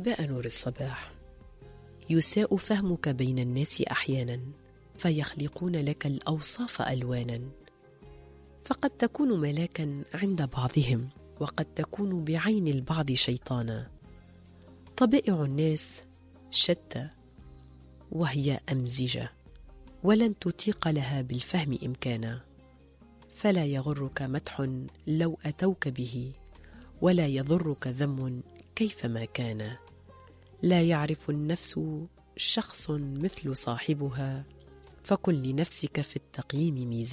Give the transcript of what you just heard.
صباء نور الصباح. يساء فهمك بين الناس أحيانا، فيخلقون لك الأوصاف ألوانا، فقد تكون ملاكا عند بعضهم، وقد تكون بعين البعض شيطانا. طبائع الناس شتى وهي أمزجة، ولن تطيق لها بالفهم إمكانا، فلا يغرك مدح لو أتوك به، ولا يضرك ذم كيفما كان. لا يعرف النفس شخص مثل صاحبها، فكن لنفسك في التقييم ميزانا.